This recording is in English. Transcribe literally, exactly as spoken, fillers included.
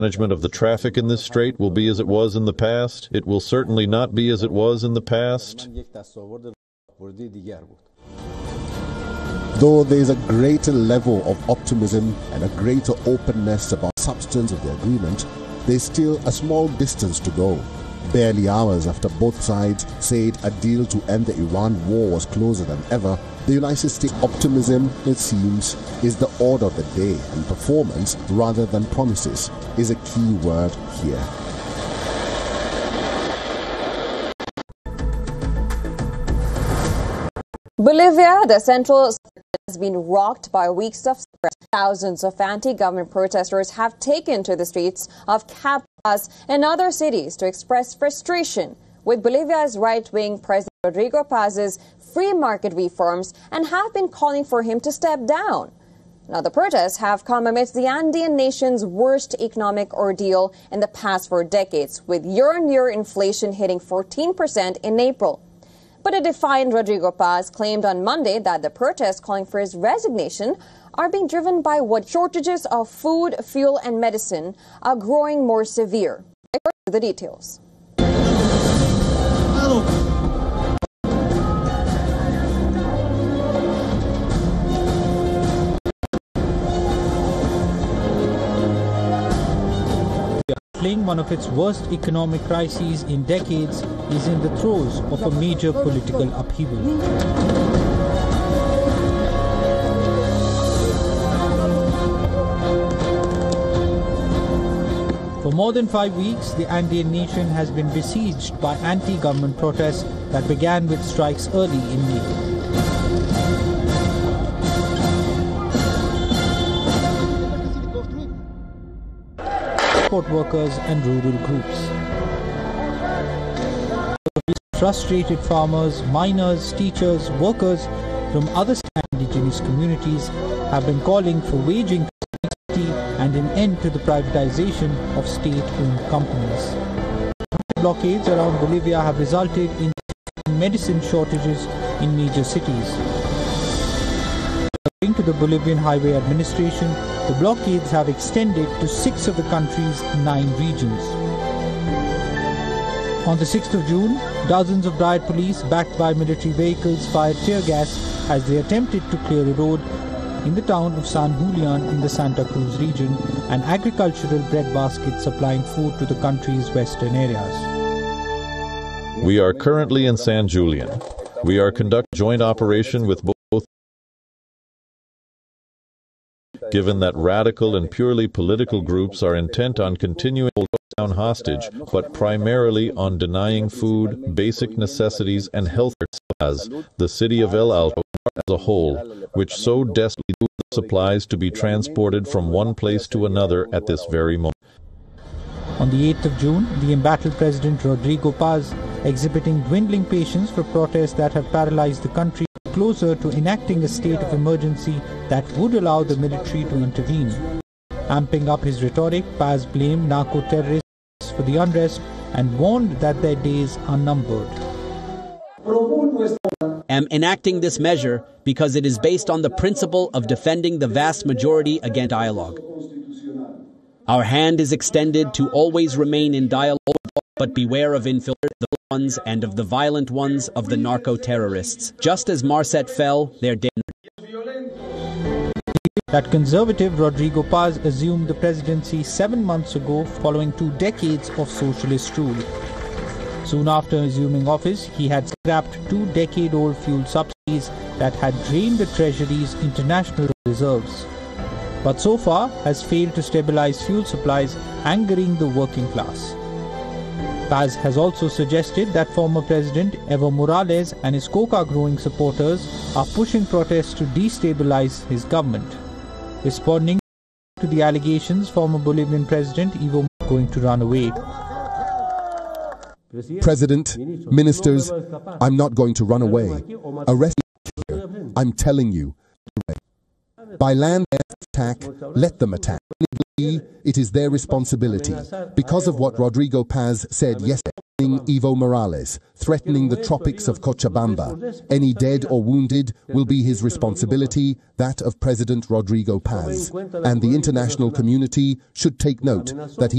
Management of the traffic in this strait will be as it was in the past. It will certainly not be as it was in the past. Though there is a greater level of optimism and a greater openness about the substance of the agreement, there is still a small distance to go. Barely hours after both sides said a deal to end the Iran war was closer than ever, the United States optimism, it seems, is the order of the day, and performance rather than promises is a key word here. Bolivia, the central has been rocked by weeks of stress. Thousands of anti-government protesters have taken to the streets of Caracas and other cities to express frustration with Bolivia's right-wing President Rodrigo Paz's free market reforms and have been calling for him to step down. Now, the protests have come amidst the Andean nation's worst economic ordeal in the past four decades, with year-on-year inflation hitting fourteen percent in April. But a defiant Rodrigo Paz claimed on Monday that the protests calling for his resignation are being driven by what shortages of food, fuel and medicine are growing more severe. The details. Playing one of its worst economic crises in decades, is in the throes of a major political upheaval. For more than five weeks, the Andean nation has been besieged by anti-government protests that began with strikes early in May. Transport workers and rural groups. Frustrated farmers, miners, teachers, workers from other indigenous communities have been calling for wage increase and an end to the privatization of state-owned companies. Blockades around Bolivia have resulted in medicine shortages in major cities. According to the Bolivian Highway Administration, the blockades have extended to six of the country's nine regions. On the sixth of June, dozens of riot police backed by military vehicles fired tear gas as they attempted to clear a road in the town of San Julian in the Santa Cruz region, an agricultural breadbasket supplying food to the country's western areas. We are currently in San Julian. We are conducting a joint operation with both. Given that radical and purely political groups are intent on continuing to hold down hostage, but primarily on denying food, basic necessities, and health care, as the city of El Alto as a whole, which so desperately needs supplies to be transported from one place to another at this very moment. On the eighth of June, the embattled President Rodrigo Paz, exhibiting dwindling patience for protests that have paralyzed the country, closer to enacting a state of emergency that would allow the military to intervene. Amping up his rhetoric, Paz blamed narco-terrorists for the unrest and warned that their days are numbered. Am enacting this measure because it is based on the principle of defending the vast majority against dialogue. Our hand is extended to always remain in dialogue, but beware of infiltrating the ones and of the violent ones of the narco-terrorists. Just as Marcet fell, their day. That conservative Rodrigo Paz assumed the presidency seven months ago following two decades of socialist rule. Soon after assuming office, he had scrapped two decade-old fuel subsidies that had drained the Treasury's international reserves, but so far has failed to stabilize fuel supplies, angering the working class. Paz has also suggested that former President Evo Morales and his coca-growing supporters are pushing protests to destabilize his government. Responding to the allegations, former Bolivian President Evo Morales is going to run away. President, ministers, I'm not going to run away. Arrest me here. I'm telling you. By land attack, let them attack. It is their responsibility. Because of what Rodrigo Paz said yesterday, Evo Morales, threatening the tropics of Cochabamba. Any dead or wounded will be his responsibility, that of President Rodrigo Paz. And the international community should take note that he